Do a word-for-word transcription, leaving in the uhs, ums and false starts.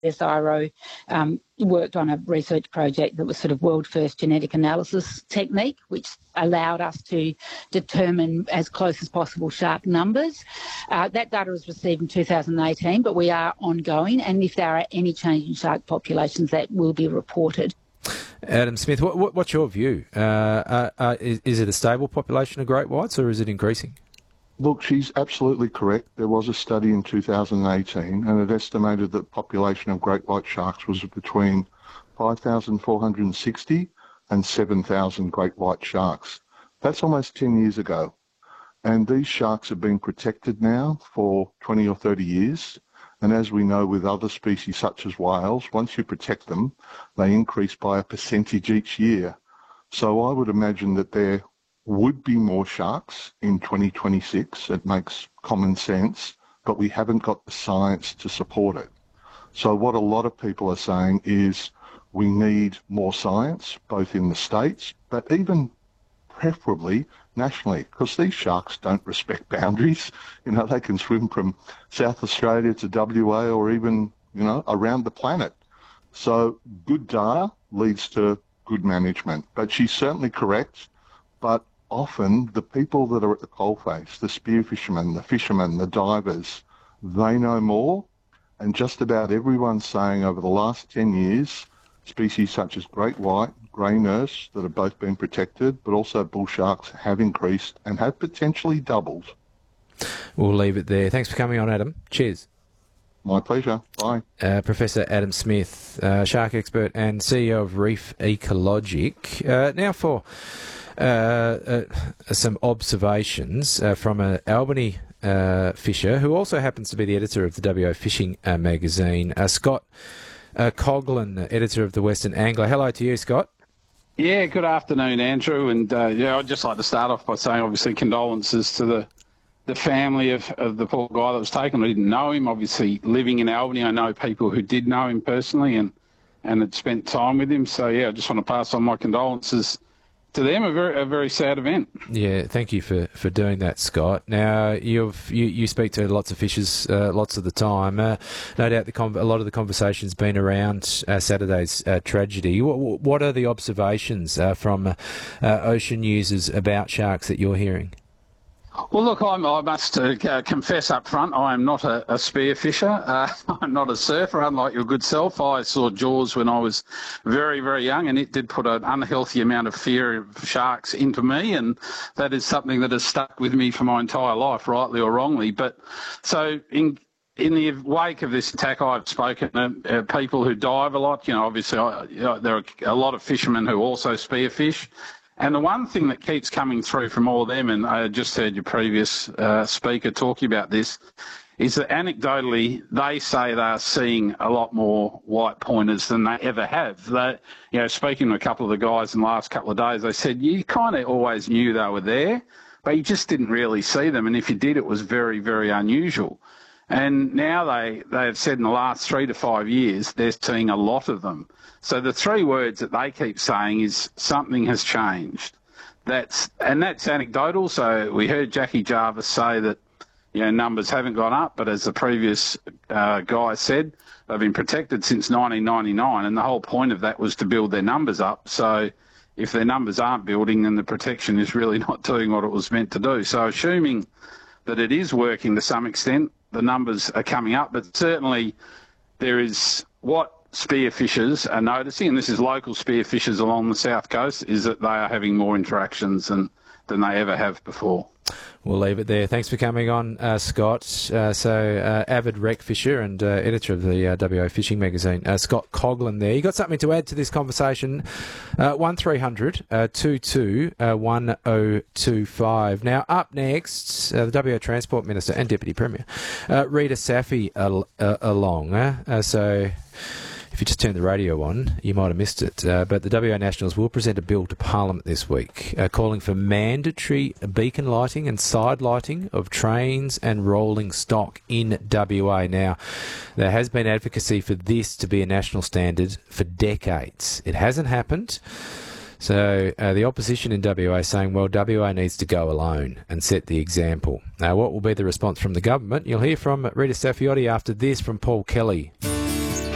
S I R O um, worked on a research project that was sort of world-first genetic analysis technique, which allowed us to determine as close as possible shark numbers. Uh, that data was received in two thousand eighteen, but we are ongoing, and if there are any change in shark populations, that will be reported. Adam Smith, what, what, what's your view? Uh, uh, uh, is, is it a stable population of great whites, or is it increasing? Look, she's absolutely correct. There was a study in two thousand eighteen, and it estimated that the population of great white sharks was between five thousand four hundred sixty and seven thousand great white sharks. That's almost ten years ago. And these sharks have been protected now for twenty or thirty years. And as we know with other species such as whales, once you protect them, they increase by a percentage each year. So I would imagine that there would be more sharks in twenty twenty-six. It makes common sense, but we haven't got the science to support it. So what a lot of people are saying is we need more science, both in the States, but even preferably nationally, because these sharks don't respect boundaries. You know, they can swim from South Australia to W A or even, you know, around the planet. So good data leads to good management. But she's certainly correct. But often the people that are at the coalface, the spear fishermen, the fishermen, the divers, they know more. And just about everyone's saying over the last ten years, species such as great white, grey nurse, that have both been protected, but also bull sharks have increased and have potentially doubled. We'll leave it there. Thanks for coming on, Adam. Cheers. My pleasure. Bye. Uh, Professor Adam Smith, uh, shark expert and C E O of Reef Ecologic. Uh, now for uh, uh, some observations uh, from an Albany uh, fisher who also happens to be the editor of the W A Fishing uh, magazine, uh, Scott uh, Coghlan, editor of the Western Angler. Hello to you, Scott. Yeah, good afternoon, Andrew. And uh, yeah, I'd just like to start off by saying, obviously, condolences to the the family of, of the poor guy that was taken. I didn't know him. Obviously, living in Albany, I know people who did know him personally and, and had spent time with him. So, yeah, I just want to pass on my condolences to them. A very a very sad event. Yeah, thank you for, for doing that, Scott. Now, you've you, you speak to lots of fishers uh, lots of the time. Uh, no doubt the con- a lot of the conversation's been around uh, Saturday's uh, tragedy. What, what are the observations uh, from uh, ocean users about sharks that you're hearing? Well, look, I'm, I must uh, confess up front, I am not a, a spear fisher. Uh, I'm not a surfer, unlike your good self. I saw Jaws when I was very, very young, and it did put an unhealthy amount of fear of sharks into me, and that is something that has stuck with me for my entire life, rightly or wrongly. But so in in the wake of this attack, I've spoken to uh, people who dive a lot. You know, obviously, I, you know, there are a lot of fishermen who also spearfish. And the one thing that keeps coming through from all of them, and I just heard your previous uh, speaker talking about this, is that anecdotally they say they're seeing a lot more white pointers than they ever have. They, you know, speaking to a couple of the guys in the last couple of days, they said you kind of always knew they were there, but you just didn't really see them. And if you did, it was very, very unusual. And now they, they've said in the last three to five years, they're seeing a lot of them. So the three words that they keep saying is something has changed. That's and that's anecdotal. So we heard Jackie Jarvis say that, you know, numbers haven't gone up, but as the previous uh, guy said, they've been protected since nineteen ninety-nine, and the whole point of that was to build their numbers up. So if their numbers aren't building, then the protection is really not doing what it was meant to do. So assuming that it is working to some extent, the numbers are coming up, but certainly there is what spearfishers are noticing, and this is local spearfishers along the south coast, is that they are having more interactions than, than they ever have before. We'll leave it there. Thanks for coming on, uh, Scott. Uh, so, uh, avid wreck fisher and uh, editor of the uh, W A Fishing magazine, uh, Scott Coghlan there. You got something to add to this conversation? Uh, one three hundred two two one oh two five. Now, up next, uh, the W A Transport Minister and Deputy Premier, uh, Rita Safi, uh, uh, along. Uh, uh, so... If you just turned the radio on, you might have missed it. Uh, but the W A Nationals will present a bill to Parliament this week uh, calling for mandatory beacon lighting and side lighting of trains and rolling stock in W A. Now, there has been advocacy for this to be a national standard for decades. It hasn't happened. So uh, the opposition in W A is saying, well, W A needs to go alone and set the example. Now, what will be the response from the government? You'll hear from Rita Saffioti after this from Paul Kelly.